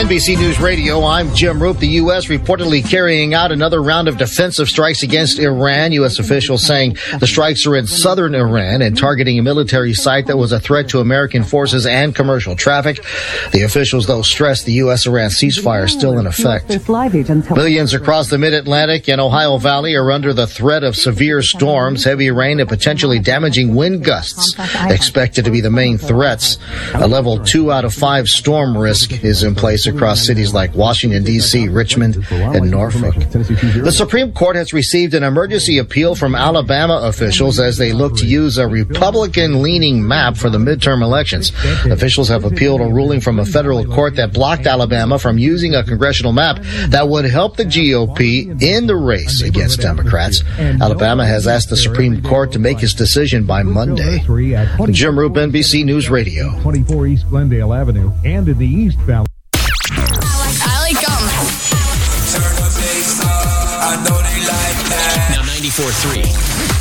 NBC News Radio, I'm Jim Roop. The U.S. reportedly carrying out another round of defensive strikes against Iran. U.S. officials saying the strikes are in southern Iran and targeting a military site that was a threat to American forces and commercial traffic. The officials, though, stressed the U.S.-Iran ceasefire is still in effect. Millions across the Mid-Atlantic and Ohio Valley are under the threat of severe storms, heavy rain, and potentially damaging wind gusts expected to be the main threats. A level 2 out of 5 storm risk is in place across cities like Washington, D.C., Richmond, and Norfolk. The Supreme Court has received an emergency appeal from Alabama officials as they look to use a Republican-leaning map for the midterm elections. Officials have appealed a ruling from a federal court that blocked Alabama from using a congressional map that would help the GOP in the race against Democrats. Alabama has asked the Supreme Court to make its decision by Monday. Jim Roop, NBC News Radio. 24 East Glendale Avenue and in the East Valley. I like gum. Turn the bass up, I know they like that. Now 94.3.